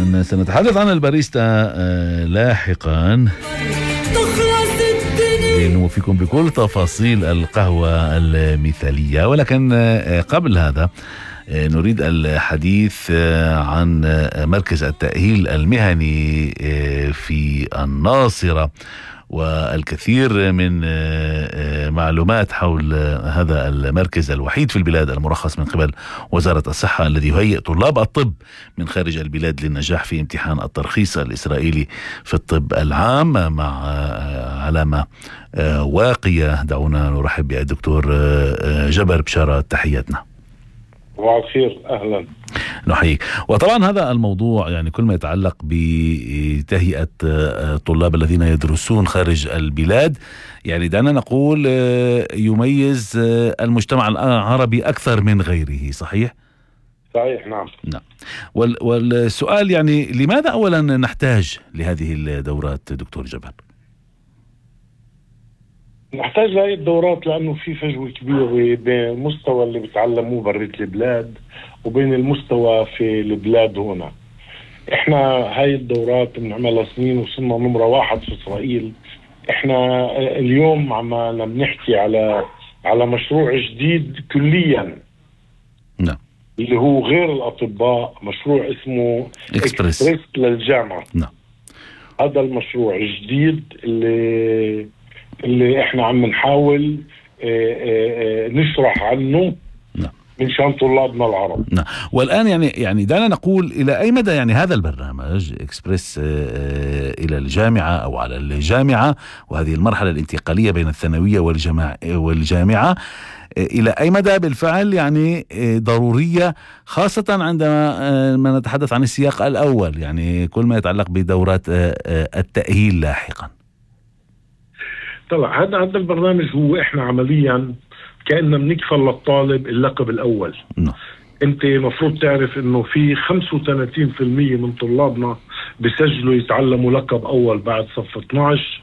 طبعا سنتحدث عن الباريستا لاحقا لنوفيكم بكل تفاصيل القهوة المثالية، ولكن قبل هذا نريد الحديث عن مركز التأهيل المهني في الناصرة والكثير من معلومات حول هذا المركز الوحيد في البلاد المرخص من قبل وزارة الصحة الذي يهيئ طلاب الطب من خارج البلاد للنجاح في امتحان الترخيص الإسرائيلي في الطب العام مع علامة واقية. دعونا نرحب بالدكتور جبر بشارة، تحياتنا. وعلى أهلا. نحييك. وطبعا هذا الموضوع يعني كل ما يتعلق بتهيئة الطلاب الذين يدرسون خارج البلاد، يعني دعنا نقول يميز المجتمع العربي أكثر من غيره، صحيح؟ صحيح، نعم. والسؤال يعني لماذا أولا نحتاج لهذه الدورات دكتور جبر؟ نحتاج لهي الدورات لأنه في فجوة كبيرة بين المستوى اللي بتعلموه بريت البلاد وبين المستوى في البلاد هنا. احنا هاي الدورات بنعملها سنين وصلنا نمرة 1 في إسرائيل. احنا اليوم عم بنحكي على مشروع جديد كليا. نعم. اللي هو غير الأطباء، مشروع اسمه إكسبريس للجامعة. نعم. هذا المشروع الجديد اللي احنا عم نحاول نشرح عنه من شان طلابنا العرب. نعم. والآن يعني دعنا نقول إلى أي مدى يعني هذا البرنامج إكسبريس إلى الجامعة أو على الجامعة، وهذه المرحلة الانتقالية بين الثانوية والجامعة إلى أي مدى بالفعل يعني ضرورية، خاصة عندما نتحدث عن السياق الأول، يعني كل ما يتعلق بدورات التأهيل لاحقا. طبعا هذا البرنامج هو احنا عمليا كأننا بنكفل للطالب اللقب الأول. انت مفروض تعرف انه في 35% من طلابنا بيسجلوا يتعلموا لقب أول بعد صف 12،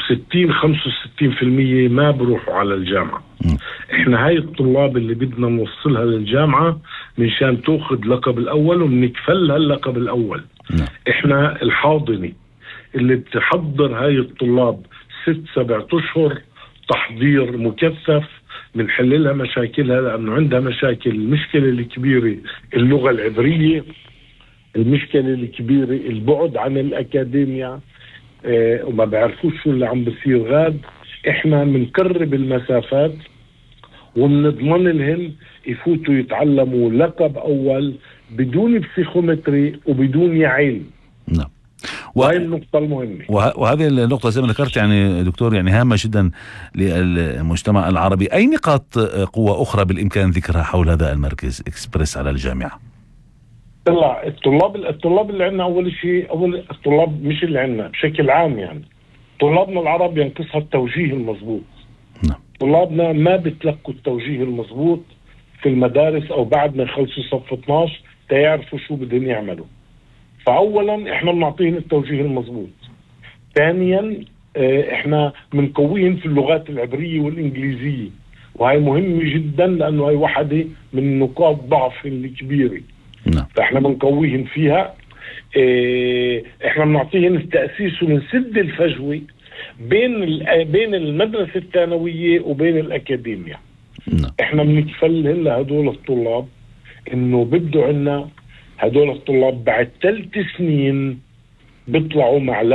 و65% ما بروحوا على الجامعة. احنا هاي الطلاب اللي بدنا نوصلها للجامعة من شان تأخذ لقب الأول وبنكفلها اللقب الأول. احنا الحاضنة اللي بتحضر هاي الطلاب 6-7 أشهر تحضير مكثف، بنحل لها مشاكلها لأنه عندها مشاكل. المشكلة الكبيرة اللغة العبرية، المشكلة الكبيرة البعد عن الأكاديميا، وما بعرفوش شو اللي عم بصير غاد. احنا بنقرب المسافات وبنضمن لهم يفوتوا يتعلموا لقب أول بدون بسيخومتري وبدون يعين. نعم. وهي النقطة المهمة. وهذه النقطة زي ما ذكرت يعني دكتور يعني هامة جدا للمجتمع العربي. أي نقاط قوة أخرى بالإمكان ذكرها حول هذا المركز إكسبريس على الجامعة؟ طلع الطلاب اللي عندنا أول الطلاب مش اللي عندنا بشكل عام، يعني طلابنا العرب ينقصها التوجيه المضبوط. نعم. طلابنا ما بتلقوا التوجيه المضبوط في المدارس أو بعد ما يخلصوا صف 12 تيعرفوا شو بدهم يعملوا. فأولا احنا بنعطيهم التوجيه المضبوط. ثانيا احنا بنقويهم في اللغات العبرية والإنجليزية، وهي مهمة جدا لأنه هي واحدة من نقاط ضعف الكبيرة. فاحنا بنقويهم فيها. احنا بنعطيهم التأسيس ونسد الفجوة بين المدرسة الثانوية وبين الأكاديمية. احنا بنكفلهم لهدول الطلاب انه بدوا عنا هدول الطلاب بعد 3 سنين بيطلعوا مع